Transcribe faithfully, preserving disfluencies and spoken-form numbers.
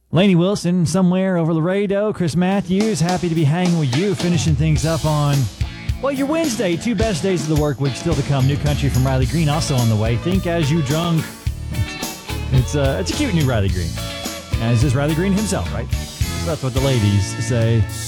Lainey Wilson, somewhere over Laredo. Chris Matthews, happy to be hanging with you, finishing things up on, well, your Wednesday. Two best days of the work week still to come. New country from Riley Green also on the way. Think As You Drunk. It's, uh, it's a cute new Riley Green. As is Riley Green himself, right? That's what the ladies say.